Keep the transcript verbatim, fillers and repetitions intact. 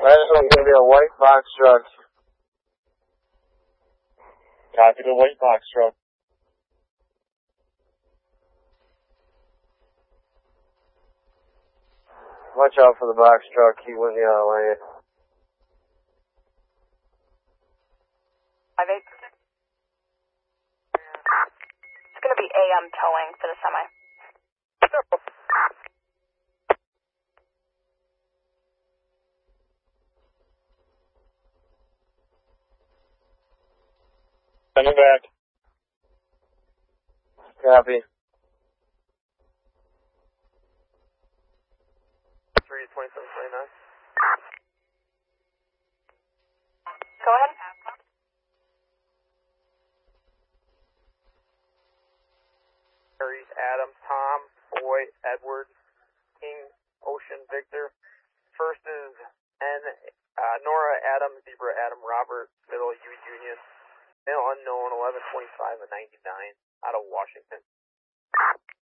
Last one's going to be a white box truck. Copy the white box truck. Watch out for the box truck. He went the other way. Five eight. It's going to be A M towing for the semi. Send it back. Copy. three twenty-seven twenty-nine. Go ahead. Harry's Adam, Tom, Boy, Edward, King, Ocean, Victor. First is N, uh, Nora, Adam, Zebra, Adam, Robert, middle, U, Union. Male unknown, eleven twenty-five and ninety-nine, out of Washington.